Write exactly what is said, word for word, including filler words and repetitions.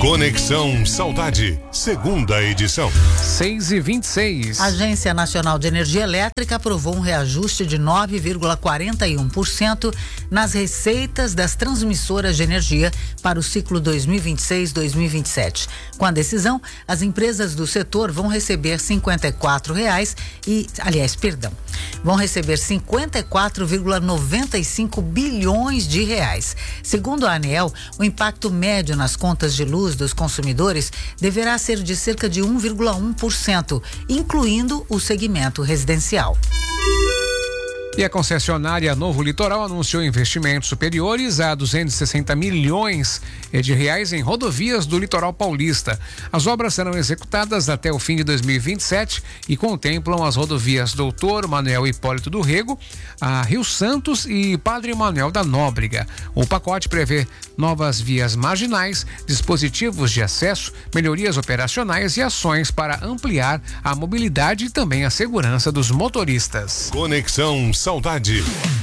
Conexão Saudade, segunda edição. seis e vinte e seis. A Agência Nacional de Energia Elétrica aprovou um reajuste de nove vírgula quarenta e um por cento nas receitas das transmissoras de energia para o ciclo dois mil e vinte e seis a dois mil e vinte e sete. Com a decisão, as empresas do setor vão receber cinquenta e quatro reais e, aliás, perdão, vão receber cinquenta e quatro vírgula noventa e cinco bilhões de reais. Segundo a ANEEL, o impacto médio nas contas de luz dos consumidores deverá ser de cerca de um vírgula um por cento, incluindo o segmento residencial. E a concessionária Novo Litoral anunciou investimentos superiores a duzentos e sessenta milhões de reais em rodovias do litoral paulista. As obras serão executadas até o fim de dois mil e vinte e sete e contemplam as rodovias Doutor Manuel Hipólito do Rego, a Rio Santos e Padre Manuel da Nóbrega. O pacote prevê novas vias marginais, dispositivos de acesso, melhorias operacionais e ações para ampliar a mobilidade e também a segurança dos motoristas. Conexão Saudade.